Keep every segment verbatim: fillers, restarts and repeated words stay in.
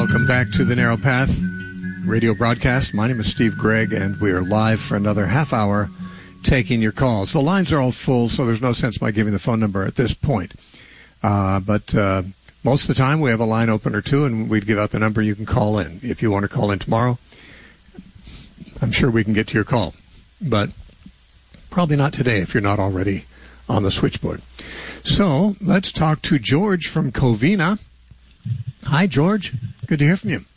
Welcome back to the Narrow Path radio broadcast. My name is Steve Gregg, and we are live for another half hour taking your calls. The lines are all full, so there's no sense my giving the phone number at this point. Uh, but uh, most of the time we have a line open or two, and we'd give out the number. You can call in. If you want to call in tomorrow, I'm sure we can get to your call. But probably not today if you're not already on the switchboard. So let's talk to George from Covina. Hi, George. Good to hear from you.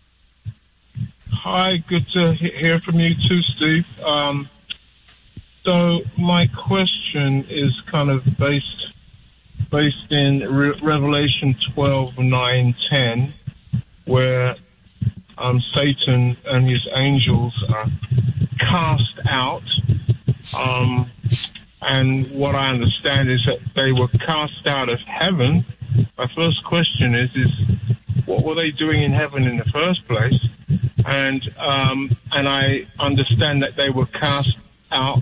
Hi, good to hear from you too, Steve. Um, so my question is kind of based based in Re- Revelation twelve, nine, ten, where um, Satan and his angels are cast out. Um, and what I understand is that they were cast out of heaven. My first question is, is what were they doing in heaven in the first place? And um, and I understand that they were cast out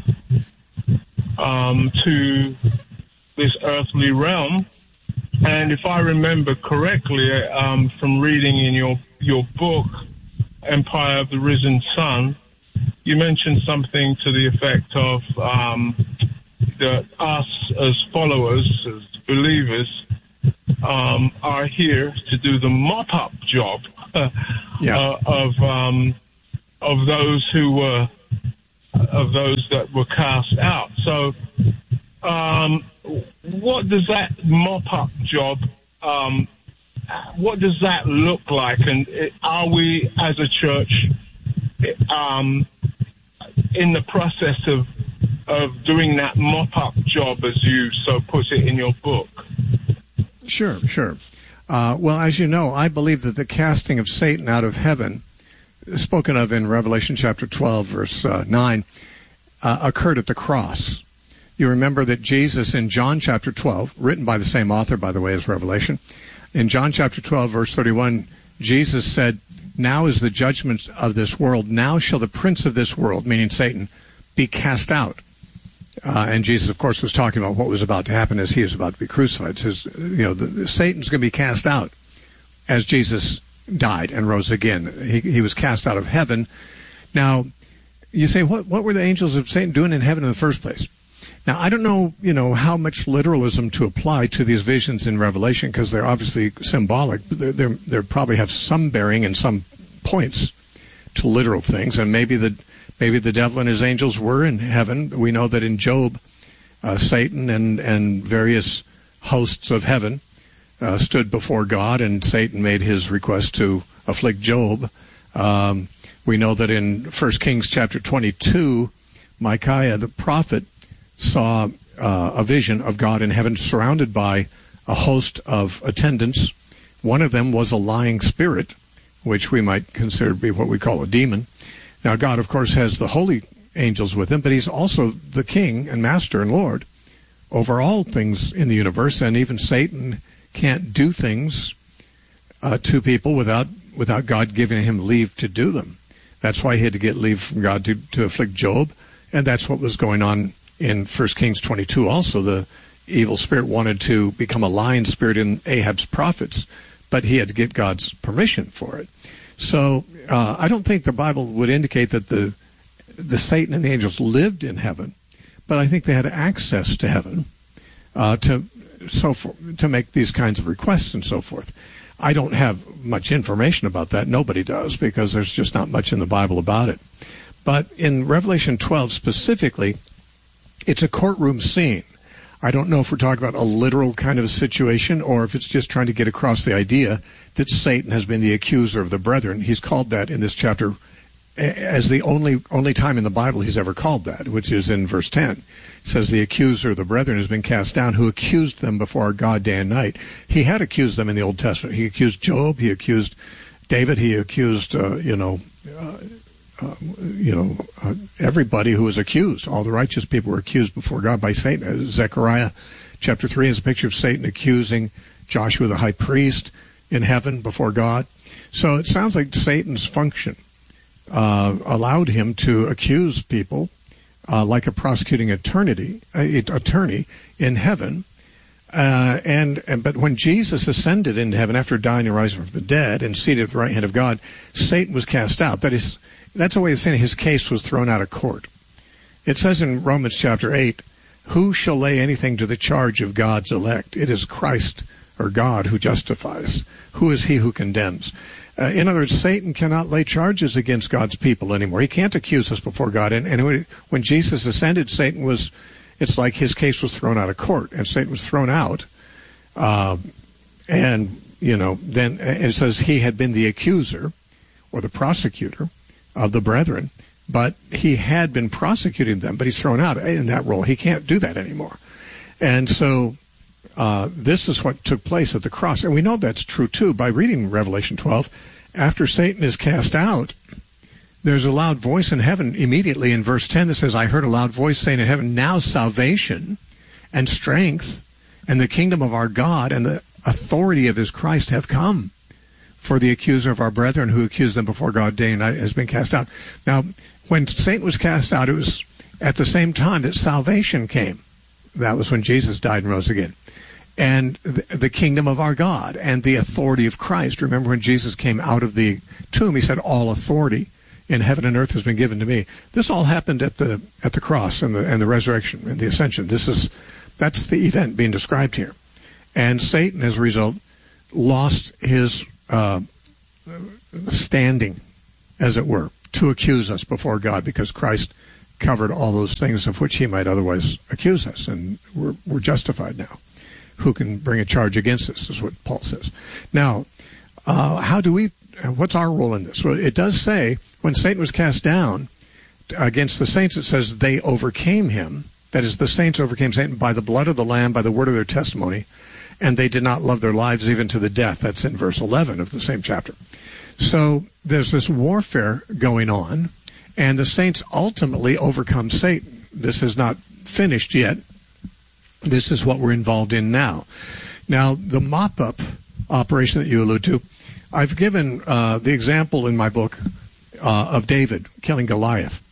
um, to this earthly realm. And if I remember correctly, um, from reading in your, your book, Empire of the Risen Sun, you mentioned something to the effect of um, that us as followers, as believers, um, are here to do the mop-up job uh, yeah. uh, of um, of those who were of those that were cast out. So, um, what does that mop-up job? Um, what does that look like? And it, are we, as a church, um, in the process of of doing that mop-up job, as you so put it in your book? Sure, sure. Uh, well, as you know, I believe that the casting of Satan out of heaven, spoken of in Revelation chapter twelve, verse uh, nine, uh, occurred at the cross. You remember that Jesus in John chapter twelve, written by the same author, by the way, as Revelation, in John chapter twelve, verse thirty-one, Jesus said, "Now is the judgment of this world. Now shall the prince of this world," meaning Satan, "be cast out." Uh, and Jesus, of course, was talking about what was about to happen as he was about to be crucified. It says, you know, the, the, Satan's going to be cast out as Jesus died and rose again. He, he was cast out of heaven. Now, you say, what, what were the angels of Satan doing in heaven in the first place? Now, I don't know, you know, how much literalism to apply to these visions in Revelation, because they're obviously symbolic. They they're, they're probably have some bearing in some points to literal things, and maybe the maybe the devil and his angels were in heaven. We know that in Job, uh, Satan and and various hosts of heaven uh, stood before God, and Satan made his request to afflict Job. Um, we know that in First Kings chapter twenty-two, Micaiah the prophet saw uh, a vision of God in heaven surrounded by a host of attendants. One of them was a lying spirit, which we might consider to be what we call a demon. Now, God, of course, has the holy angels with him, but he's also the king and master and Lord over all things in the universe, and even Satan can't do things uh, to people without without God giving him leave to do them. That's why he had to get leave from God to, to afflict Job, and that's what was going on in First Kings twenty-two also. The evil spirit wanted to become a lying spirit in Ahab's prophets, but he had to get God's permission for it. So uh, I don't think the Bible would indicate that the the Satan and the angels lived in heaven, but I think they had access to heaven uh, to so for, to make these kinds of requests and so forth. I don't have much information about that. Nobody does, because there's just not much in the Bible about it. But in Revelation twelve specifically, it's a courtroom scene. I don't know if we're talking about a literal kind of a situation or if it's just trying to get across the idea that Satan has been the accuser of the brethren. He's called that in this chapter as the only only time in the Bible he's ever called that, which is in verse ten. It says, "The accuser of the brethren has been cast down, who accused them before our God day and night." He had accused them in the Old Testament. He accused Job. He accused David. He accused, uh, you know, uh, Uh, you know, uh, everybody who was accused. All the righteous people were accused before God by Satan. Uh, Zechariah chapter three has a picture of Satan accusing Joshua the high priest in heaven before God. So it sounds like Satan's function uh, allowed him to accuse people uh, like a prosecuting attorney, uh, attorney in heaven Uh, and, and but when Jesus ascended into heaven after dying and rising from the dead and seated at the right hand of God, Satan was cast out. That is, that's a way of saying his case was thrown out of court. It says in Romans chapter eight, "Who shall lay anything to the charge of God's elect? It is Christ or God who justifies. Who is he who condemns?" Uh, in other words, Satan cannot lay charges against God's people anymore. He can't accuse us before God. And, and when Jesus ascended, Satan was, it's like his case was thrown out of court, and Satan was thrown out. Uh, and, you know, then it says he had been the accuser or the prosecutor of the brethren, but he had been prosecuting them, but he's thrown out in that role. He can't do that anymore. And so uh, this is what took place at the cross. And we know that's true, too, by reading Revelation twelve. After Satan is cast out, there's a loud voice in heaven immediately in verse ten that says, "I heard a loud voice saying in heaven, now salvation and strength and the kingdom of our God and the authority of his Christ have come. For the accuser of our brethren who accused them before God day and night has been cast out." Now, when Satan was cast out, it was at the same time that salvation came. That was when Jesus died and rose again. And the, the kingdom of our God and the authority of Christ. Remember when Jesus came out of the tomb, he said, "All authority in heaven and earth has been given to me." This all happened at the at the cross and the and the resurrection and the ascension. This is that's the event being described here. And Satan, as a result, lost his uh, standing, as it were, to accuse us before God, because Christ covered all those things of which he might otherwise accuse us, and we're, we're justified now. Who can bring a charge against us, is what Paul says. Now, uh, how do we, what's our role in this? Well, it does say, when Satan was cast down against the saints, it says they overcame him. That is, the saints overcame Satan by the blood of the Lamb, by the word of their testimony, and they did not love their lives even to the death. That's in verse eleven of the same chapter. So there's this warfare going on, and the saints ultimately overcome Satan. This is not finished yet. This is what we're involved in now. Now, the mop-up operation that you allude to, I've given uh, the example in my book uh, of David killing Goliath.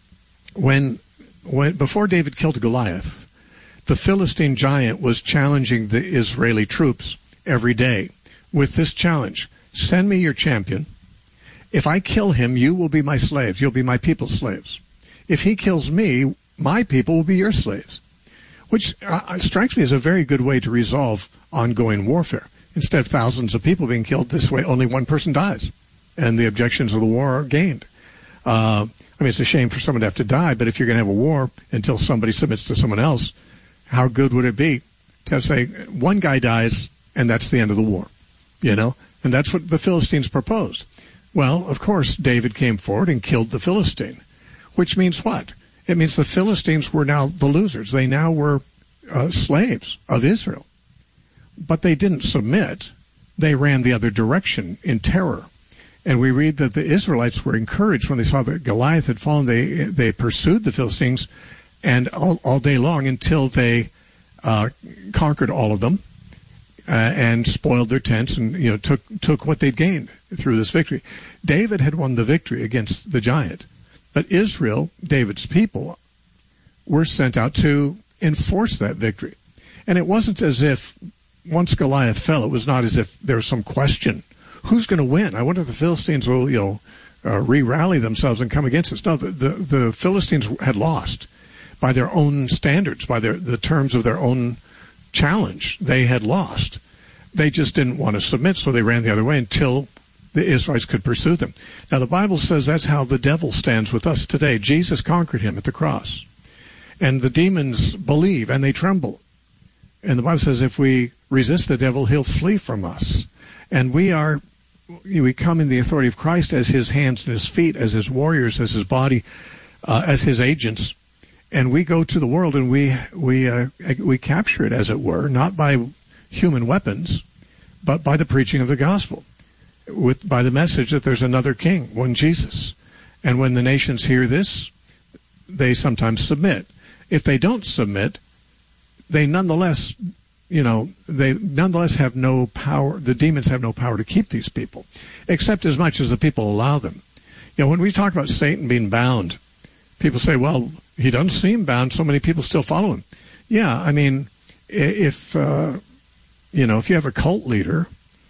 When, when before David killed Goliath, the Philistine giant was challenging the Israeli troops every day with this challenge: "Send me your champion. If I kill him, you will be my slaves. You'll be my people's slaves. If he kills me, my people will be your slaves." Which uh, strikes me as a very good way to resolve ongoing warfare. Instead of thousands of people being killed this way, only one person dies, and the objections of the war are gained. Uh, I mean, it's a shame for someone to have to die, but if you're going to have a war until somebody submits to someone else, how good would it be to say one guy dies and that's the end of the war, you know? And that's what the Philistines proposed. Well, of course, David came forward and killed the Philistine, which means what? It means the Philistines were now the losers. They now were uh, slaves of Israel. But they didn't submit. They ran the other direction in terror. And we read that the Israelites were encouraged when they saw that Goliath had fallen. They they pursued the Philistines and all, all day long until they uh, conquered all of them uh, and spoiled their tents and you know took took what they'd gained through this victory. David had won the victory against the giant. But Israel, David's people, were sent out to enforce that victory. And it wasn't as if once Goliath fell, it was not as if there was some question. Who's going to win? I wonder if the Philistines will, you know, uh, re-rally themselves and come against us. No, the, the, the Philistines had lost by their own standards, by their, the terms of their own challenge. They had lost. They just didn't want to submit, so they ran the other way until the Israelites could pursue them. Now, the Bible says that's how the devil stands with us today. Jesus conquered him at the cross. And the demons believe, and they tremble. And the Bible says if we resist the devil, he'll flee from us. And we are, we come in the authority of Christ as his hands and his feet, as his warriors, as his body, uh, as his agents. And we go to the world and we, we, uh, we capture it, as it were, not by human weapons, but by the preaching of the gospel. With, by the message that there's another king, one Jesus. And when the nations hear this, they sometimes submit. If they don't submit, they nonetheless, you know, they nonetheless have no power, the demons have no power to keep these people, except as much as the people allow them. You know, when we talk about Satan being bound, people say, well, he doesn't seem bound, so many people still follow him. Yeah, I mean, if uh, you know, if you have a cult leader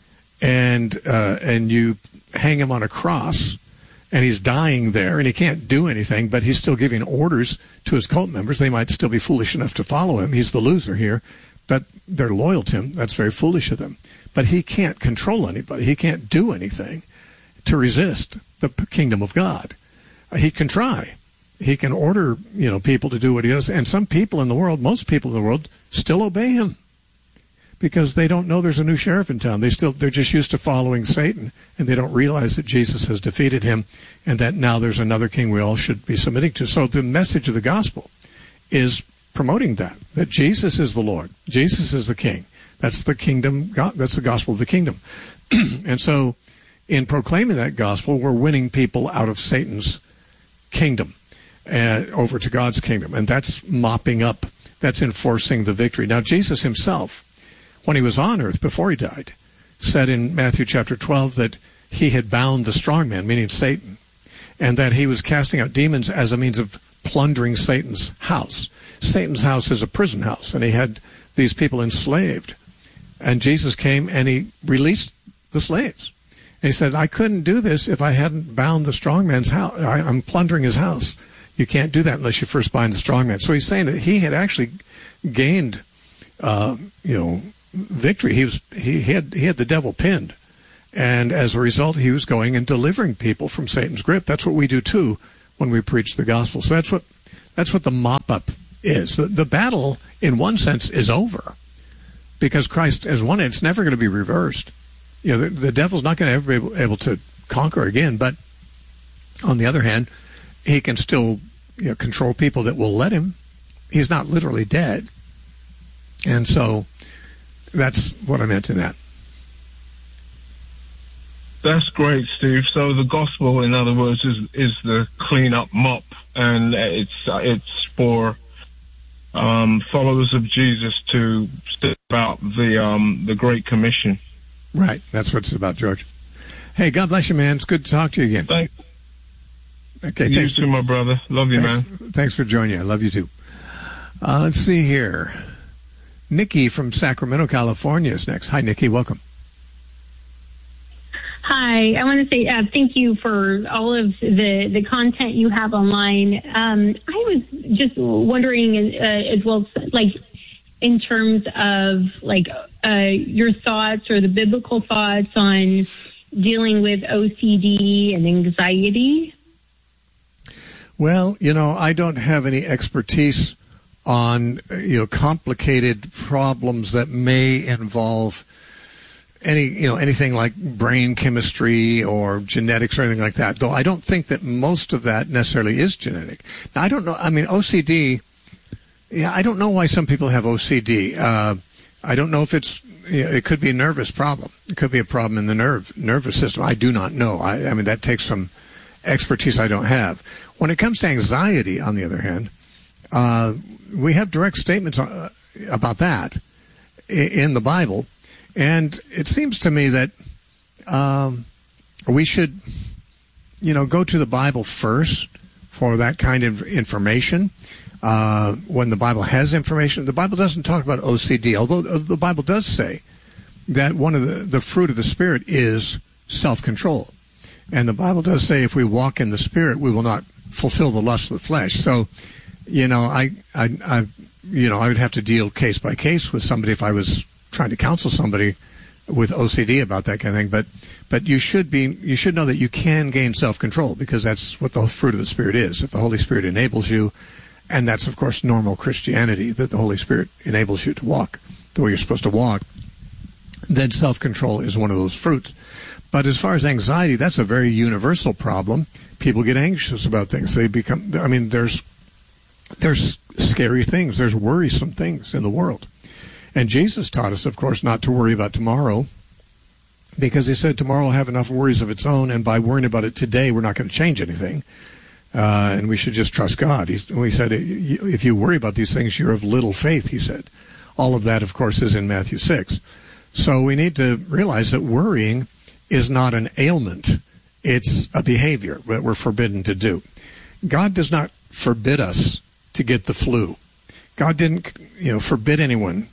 and uh, and you hang him on a cross and he's dying there and he can't do anything, but he's still giving orders to his cult members, they might still be foolish enough to follow him. He's the loser here, but they're loyal to him. That's very foolish of them. But he can't control anybody. He can't do anything to resist the kingdom of God. He can try. He can order, you know, people to do what he does. And some people in the world, most people in the world, still obey him because they don't know there's a new sheriff in town. They still, they're just used to following Satan, and they don't realize that Jesus has defeated him and that now there's another king we all should be submitting to. So the message of the gospel is promoting that, that Jesus is the Lord. Jesus is the king. That's the kingdom. That's the gospel of the kingdom. And so in proclaiming that gospel, we're winning people out of Satan's kingdom uh, over to God's kingdom. And that's mopping up, that's enforcing the victory. Now, Jesus himself, when he was on earth before he died, said in Matthew chapter twelve that he had bound the strong man, meaning Satan, and that he was casting out demons as a means of plundering Satan's house. Satan's house is a prison house, and he had these people enslaved. And Jesus came and he released the slaves. And he said, I couldn't do this if I hadn't bound the strong man's house. I, I'm plundering his house. You can't do that unless you first bind the strong man. So he's saying that he had actually gained, uh, you know, victory. He was he had he had the devil pinned, and as a result, he was going and delivering people from Satan's grip. That's what we do too when we preach the gospel. So that's what that's what the mop up is. The, the battle, in one sense, is over because Christ has won it. It's never going to be reversed. You know, the, the devil's not going to ever be able, able to conquer again. But on the other hand, he can still, you know, control people that will let him. He's not literally dead. And so that's what I meant in that. That's great, Steve. So the gospel, in other words, is is the clean-up mop, and it's uh, it's for um, followers of Jesus to say about the um, the Great Commission. Right. That's what it's about, George. Hey, God bless you, man. It's good to talk to you again. Thanks. Okay, you thanks. too, my brother. Love you, thanks, man. Thanks for joining. I love you too. Uh, let's see here. Nikki from Sacramento, California is next. Hi, Nikki. Welcome. Hi. I want to say uh, thank you for all of the, the content you have online. Um, I was just wondering uh, as well, like, in terms of, like, uh, your thoughts or the biblical thoughts on dealing with O C D and anxiety. Well, you know, I don't have any expertise on, you know, complicated problems that may involve any, you know, anything like brain chemistry or genetics or anything like that, though I don't think that most of that necessarily is genetic. Now, I don't know. I mean, O C D, yeah, I don't know why some people have O C D. Uh, I don't know if it's, you know, it could be a nervous problem. It could be a problem in the nerve nervous system. I do not know. I, I mean, that takes some expertise I don't have. When it comes to anxiety, on the other hand, uh, we have direct statements uh, about that in the Bible. And it seems to me that um, we should, you know, go to the Bible first for that kind of information. Uh, when the Bible has information, the Bible doesn't talk about O C D, although the Bible does say that one of the, the fruit of the Spirit is self-control. And the Bible does say if we walk in the Spirit, we will not fulfill the lust of the flesh. So, you know, I, I, I, you know, I would have to deal case by case with somebody if I was trying to counsel somebody with O C D about that kind of thing. But, but you should be, you should know that you can gain self-control because that's what the fruit of the Spirit is. If the Holy Spirit enables you, and that's, of course, normal Christianity, that the Holy Spirit enables you to walk the way you're supposed to walk, then self-control is one of those fruits. But as far as anxiety, that's a very universal problem. People get anxious about things. They become, I mean, there's there's scary things. There's worrisome things in the world. And Jesus taught us, of course, not to worry about tomorrow because he said tomorrow will have enough worries of its own, and by worrying about it today, we're not going to change anything. Uh, and we should just trust God. He's, he said, if you worry about these things, you're of little faith, he said. All of that, of course, is in Matthew six. So we need to realize that worrying is not an ailment. It's a behavior that we're forbidden to do. God does not forbid us to get the flu. God didn't, you know, forbid anyone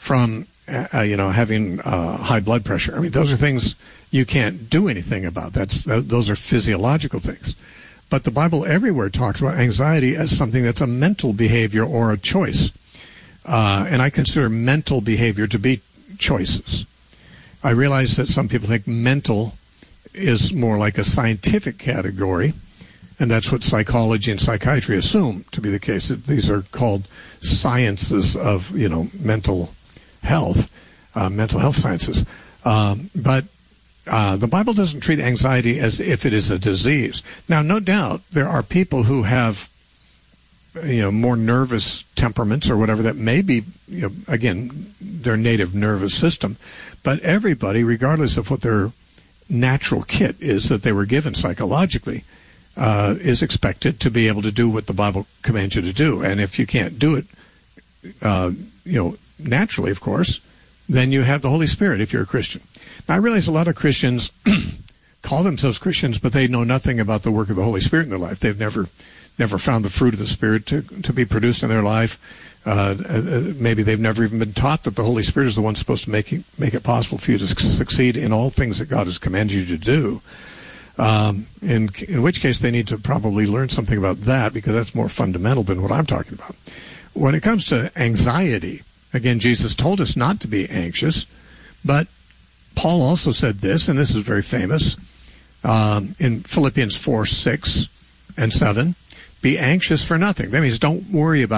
from, uh, you know, having uh, high blood pressure. I mean, those are things you can't do anything about. That's those are physiological things. But the Bible everywhere talks about anxiety as something that's a mental behavior or a choice. Uh, and I consider mental behavior to be choices. I realize that some people think mental is more like a scientific category, and that's what psychology and psychiatry assume to be the case. These are called sciences of, you know, mental health, uh, mental health sciences. Um, but uh, the Bible doesn't treat anxiety as if it is a disease. Now, no doubt there are people who have, you know, more nervous temperaments or whatever that may be, you know, again, their native nervous system. But everybody, regardless of what their natural kit is that they were given psychologically, uh, is expected to be able to do what the Bible commands you to do. And if you can't do it, uh, you know, naturally, of course, then you have the Holy Spirit if you're a Christian. Now, I realize a lot of Christians call themselves Christians, but they know nothing about the work of the Holy Spirit in their life. They've never never found the fruit of the Spirit to, to be produced in their life. Uh, uh, maybe they've never even been taught that the Holy Spirit is the one supposed to make it, make it possible for you to succeed in all things that God has commanded you to do. Um, in, in which case they need to probably learn something about that, because that's more fundamental than what I'm talking about. When it comes to anxiety, again, Jesus told us not to be anxious, but Paul also said this, and this is very famous, um, in Philippians four, six, and seven, be anxious for nothing. That means don't worry about